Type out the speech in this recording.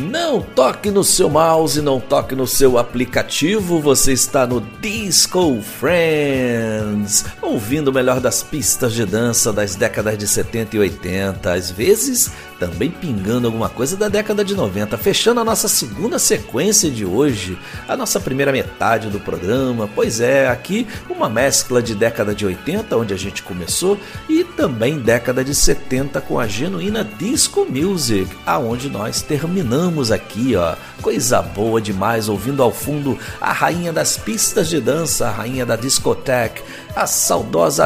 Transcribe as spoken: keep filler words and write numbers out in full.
Não toque no seu mouse, não toque no seu aplicativo, você está no Disco Friends, ouvindo o melhor das pistas de dança das décadas de setenta e oitenta, às vezes também pingando alguma coisa da década de noventa, fechando a nossa segunda sequência de hoje, a nossa primeira metade do programa. Pois é, aqui uma mescla de década de oitenta, onde a gente começou, e também década de setenta com a genuína Disco Music, aonde nós terminamos aqui, ó. Coisa boa demais, ouvindo ao fundo a rainha das pistas de dança, a rainha da discoteca, a saudosa